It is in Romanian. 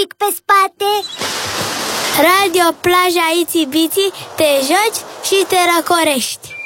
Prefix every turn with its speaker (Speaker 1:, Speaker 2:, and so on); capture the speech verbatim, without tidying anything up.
Speaker 1: urc pe spate.
Speaker 2: Radio Plaja Itsy Bitsy, te joci și te răcorești.